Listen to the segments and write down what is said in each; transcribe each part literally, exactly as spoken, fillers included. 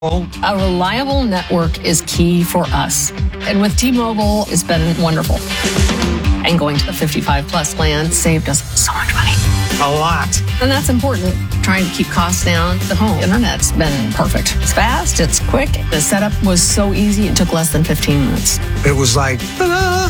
A reliable network is key for us. And with T-Mobile, it's been wonderful. And going to the fifty-five plus plan saved us so much money. A lot. And that's important. Trying to keep costs down. The home internet's been perfect. It's fast, it's quick. The setup was so easy, it took less than fifteen minutes. It was like, ta-da!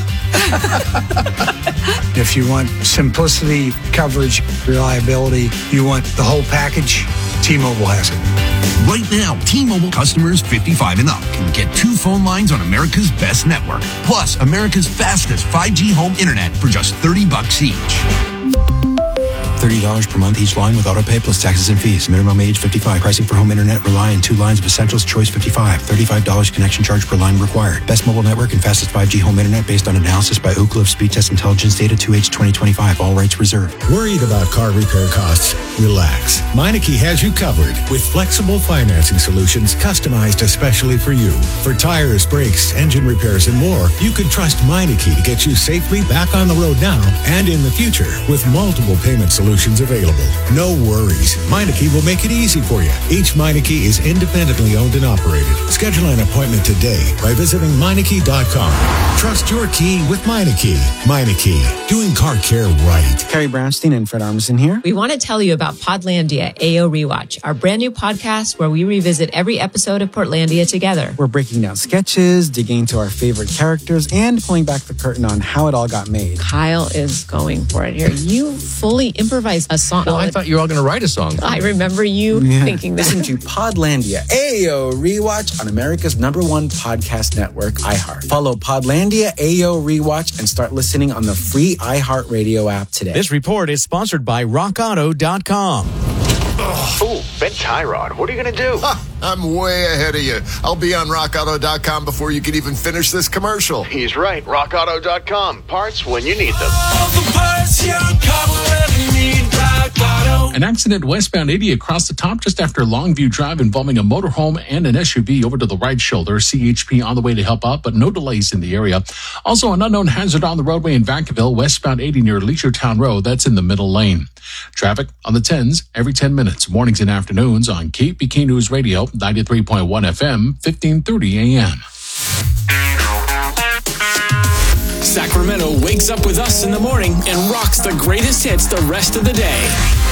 If you want simplicity, coverage, reliability, you want the whole package, T-Mobile has it. Right now, T-Mobile customers fifty-five and up can get two phone lines on America's best network, plus America's fastest five G home internet for just thirty bucks each. thirty dollars per month each line with autopay plus taxes and fees. Minimum age fifty-five. Pricing for home internet rely on two lines of Essentials Choice fifty-five. thirty-five dollars connection charge per line required. Best mobile network and fastest five G home internet based on analysis by Ookla of Speed Test Intelligence data two H twenty twenty-five. All rights reserved. Worried about car repair costs? Relax. Meineke has you covered with flexible financing solutions customized especially for you. For tires, brakes, engine repairs, and more, you can trust Meineke to get you safely back on the road now and in the future with multiple payment solutions available. No worries. Meineke will make it easy for you. Each Meineke is independently owned and operated. Schedule an appointment today by visiting Meineke dot com. Trust your key with Meineke. Meineke, doing car care right. Carrie Brownstein and Fred Armisen here. We want to tell you about Podlandia A O Rewatch, our brand new podcast where we revisit every episode of Portlandia together. We're breaking down sketches, digging into our favorite characters, and pulling back the curtain on how it all got made. Kyle is going for it here. You fully improvised a song. Well, I thought you were all going to write a song. I remember you Yeah. thinking that. Listen to Podlandia A O Rewatch on America's number one podcast network, iHeart. Follow Podlandia A O Rewatch and start listening on the free iHeartRadio app today. This report is sponsored by rock auto dot com. Oh, Ben Tyrod, what are you going to do? Ha, I'm way ahead of you. I'll be on rock auto dot com before you can even finish this commercial. He's right. rock auto dot com. Parts when you need them. All the parts your car will ever need. Rock Auto. An accident westbound eighty across the top just after Longview Drive involving a motorhome and an S U V over to the right shoulder. C H P on the way to help out, but no delays in the area. Also, an unknown hazard on the roadway in Vacaville, westbound eighty near Leisure Town Road. That's in the middle lane. Traffic on the tens every ten minutes, mornings and afternoons on K P K News Radio, ninety-three point one F M, fifteen thirty A M. Sacramento wakes up with us in the morning and rocks the greatest hits the rest of the day.